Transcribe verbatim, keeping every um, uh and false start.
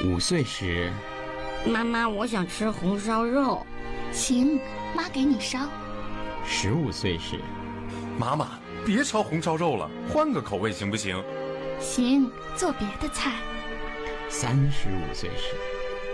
五岁时， 妈妈，我想吃红烧肉。 行，妈给你烧。 十五岁时， 妈妈，别烧红烧肉了，换个口味行不行？ 行，做别的菜。 三十五岁时。